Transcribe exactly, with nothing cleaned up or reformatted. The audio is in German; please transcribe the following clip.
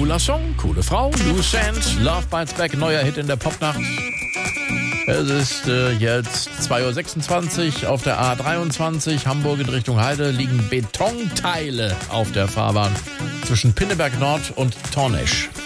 Cooler Song, coole Frau, Loose End, Love Bites Back, neuer Hit in der Popnacht. Es ist äh, jetzt zwei Uhr sechsundzwanzig auf der A dreiundzwanzig, Hamburg in Richtung Heide, liegen Betonteile auf der Fahrbahn zwischen Pinneberg Nord und Tornesch.